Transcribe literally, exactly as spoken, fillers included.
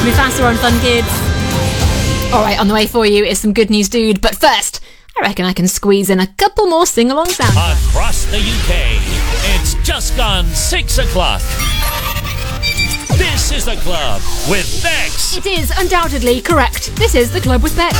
Mufasa on Fun Kids. Alright, on the way for you is some Good News Dude, but first, I reckon I can squeeze in a couple more sing-along sounds. Across the U K, it's just gone six o'clock. This is The Club with Bex. It is undoubtedly correct. This is The Club with Bex.